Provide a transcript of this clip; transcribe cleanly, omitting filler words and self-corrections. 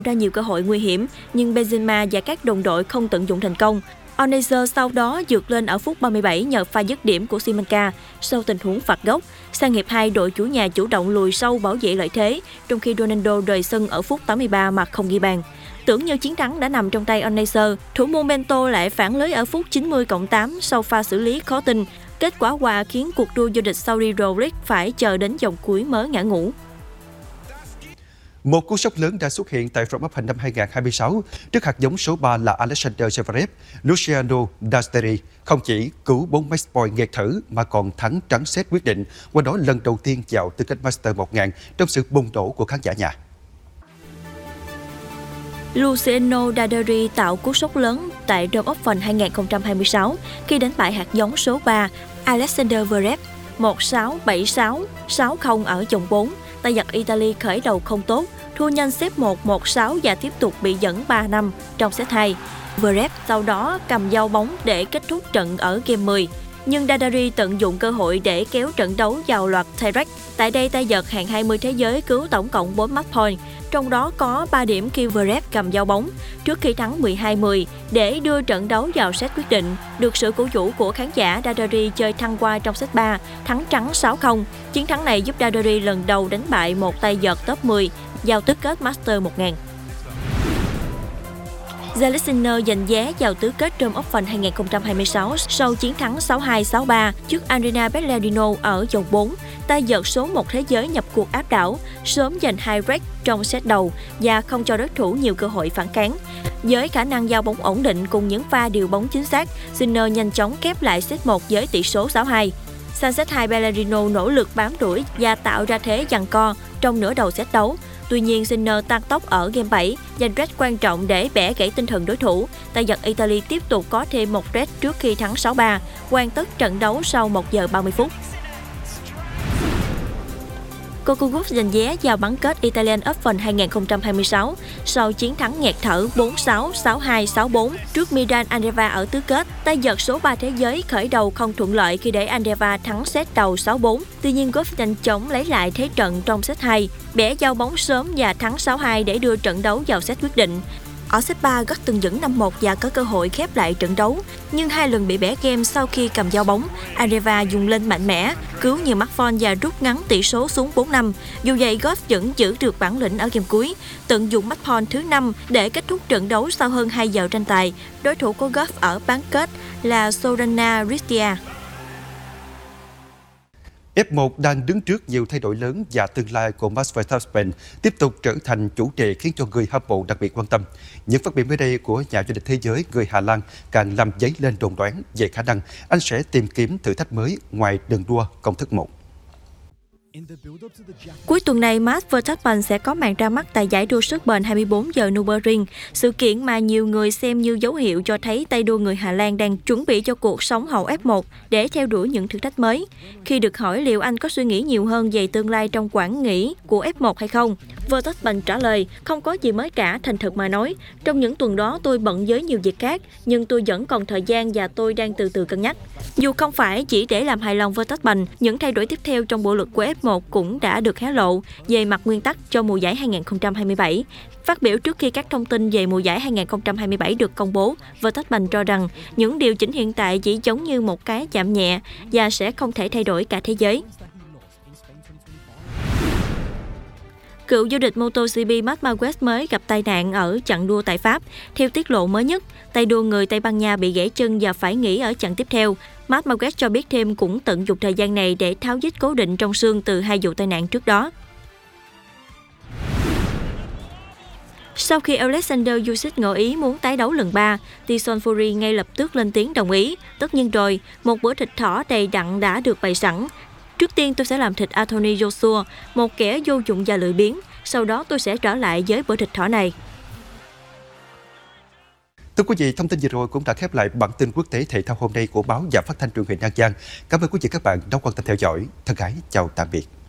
ra nhiều cơ hội nguy hiểm, nhưng Benzema và các đồng đội không tận dụng thành công. Onazer sau đó vượt lên ở phút 37 nhờ pha dứt điểm của Simanca sau tình huống phạt góc. Sang hiệp 2, đội chủ nhà chủ động lùi sâu bảo vệ lợi thế, trong khi Ronaldo rời sân ở phút 83 mà không ghi bàn. Tưởng như chiến thắng đã nằm trong tay Onazer, thủ môn Bento lại phản lưới ở phút 90+8 sau pha xử lý khó tin. Kết quả hòa khiến cuộc đua vô địch Saudi Pro League phải chờ đến vòng cuối mới ngã ngũ. Một cú sốc lớn đã xuất hiện tại Rome Open năm 2026 trước hạt giống số 3 là Alexander Zverev. Luciano Dasteri không chỉ cứu 4 match point nghẹt thử mà còn thắng trắng set quyết định, qua đó lần đầu tiên vào tư cách Master 1000 trong sự bùng nổ của khán giả nhà. Luciano Dasteri tạo cú sốc lớn tại Rome Open 2026 khi đánh bại hạt giống số 3 Alexander Zverev 1-6, 7-6, 6-0 ở vòng 4. Tay vợt Italy khởi đầu không tốt, thua nhanh xếp 1, 1-6 và tiếp tục bị dẫn 3-5 trong set 2. Zverev sau đó cầm dao bóng để kết thúc trận ở game 10. Nhưng Dasteri tận dụng cơ hội để kéo trận đấu vào loạt tie-break. Tại đây, tay vợt hạng 20 thế giới cứu tổng cộng 4 match point, trong đó có 3 điểm khi Zverev cầm dao bóng, trước khi thắng 12-10 để đưa trận đấu vào set quyết định. Được sự cổ vũ của khán giả, Dasteri chơi thăng hoa trong set 3, thắng trắng 6-0. Chiến thắng này giúp Dasteri lần đầu đánh bại một tay vợt top 10 vào tứ kết Master 1000. Jannik Sinner giành vé vào tứ kết Rome Open 2026 sau chiến thắng 6-2, 6-3 trước Andrea Bellerino ở vòng 4. Tay vợt số 1 thế giới nhập cuộc áp đảo, sớm giành 2 break trong set đầu và không cho đối thủ nhiều cơ hội phản kháng. Với khả năng giao bóng ổn định cùng những pha điều bóng chính xác, Sinner nhanh chóng khép lại set 1 với tỷ số 6-2. Sang set 2, Bellerino nỗ lực bám đuổi và tạo ra thế giằng co trong nửa đầu set đấu. Tuy nhiên, Sinner tăng tốc ở game 7, giành break quan trọng để bẻ gãy tinh thần đối thủ. Tay vợt Italy tiếp tục có thêm một break trước khi thắng 6-3, hoàn tất trận đấu sau 1 giờ 30 phút. Coco Gauff giành vé vào bán kết Italian Open 2026 sau chiến thắng nghẹt thở 4-6, 6-2, 6-4 trước Miran Andreeva ở tứ kết. Tay vợt số 3 thế giới khởi đầu không thuận lợi khi để Andreeva thắng set đầu 6-4. Tuy nhiên, Gauff nhanh chóng lấy lại thế trận trong set 2, bẻ giao bóng sớm và thắng 6-2 để đưa trận đấu vào set quyết định. Ở set 3, Gauff từng dẫn 5-1 và có cơ hội khép lại trận đấu, nhưng 2 lần bị bẻ game sau khi cầm giao bóng. Andreeva dùng lên mạnh mẽ, cứu nhiều match point và rút ngắn tỷ số xuống 4-5. Dù vậy, Gauff vẫn giữ được bản lĩnh ở game cuối, tận dụng match point thứ 5 để kết thúc trận đấu sau hơn 2 giờ tranh tài. Đối thủ của Gauff ở bán kết là Sorana Cîrstea. F1 đang đứng trước nhiều thay đổi lớn và tương lai của Max Verstappen tiếp tục trở thành chủ đề khiến cho người hâm mộ đặc biệt quan tâm. Những phát biểu mới đây của nhà vô địch thế giới người Hà Lan càng làm dấy lên đồn đoán về khả năng anh sẽ tìm kiếm thử thách mới ngoài đường đua công thức 1. Cuối tuần này, Max Verstappen sẽ có màn ra mắt tại giải đua sức bền 24 giờ Nürburgring, sự kiện mà nhiều người xem như dấu hiệu cho thấy tay đua người Hà Lan đang chuẩn bị cho cuộc sống hậu F1 để theo đuổi những thử thách mới. Khi được hỏi liệu anh có suy nghĩ nhiều hơn về tương lai trong quãng nghỉ của F1 hay không, Verstappen trả lời, không có gì mới cả, thành thật mà nói. Trong những tuần đó tôi bận với nhiều việc khác, nhưng tôi vẫn còn thời gian và tôi đang từ từ cân nhắc. Dù không phải chỉ để làm hài lòng Verstappen, những thay đổi tiếp theo trong bộ luật của F1 cũng đã được hé lộ về mặt nguyên tắc cho mùa giải 2027. Phát biểu trước khi các thông tin về mùa giải 2027 được công bố, Verstappen cho rằng những điều chỉnh hiện tại chỉ giống như một cái chạm nhẹ và sẽ không thể thay đổi cả thế giới. Cựu vô địch MotoGP Marc Marquez mới gặp tai nạn ở chặng đua tại Pháp. Theo tiết lộ mới nhất, tay đua người Tây Ban Nha bị gãy chân và phải nghỉ ở chặng tiếp theo. Marc Marquez cho biết thêm cũng tận dụng thời gian này để tháo dít cố định trong xương từ 2 vụ tai nạn trước đó. Sau khi Alexander Usyk ngỏ ý muốn tái đấu lần 3, Tyson Fury ngay lập tức lên tiếng đồng ý. Tất nhiên rồi, một bữa thịt thỏ đầy đặn đã được bày sẵn. Trước tiên tôi sẽ làm thịt Anthony Joshua, một kẻ vô dụng và lười biếng. Sau đó tôi sẽ trở lại với bữa thịt thỏ này. Thưa quý vị, thông tin vừa rồi cũng đã khép lại bản tin quốc tế thể thao hôm nay của báo và phát thanh truyền hình An Giang. Cảm ơn quý vị các bạn đã quan tâm theo dõi. Thân ái chào tạm biệt.